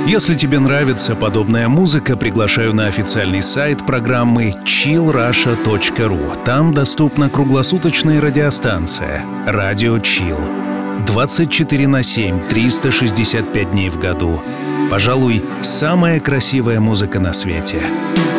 Если тебе нравится подобная музыка, приглашаю на официальный сайт программы chillrusha.ru. Там доступна круглосуточная радиостанция «Радио Chill». 24/7, 365 дней в году. Пожалуй, самая красивая музыка на свете.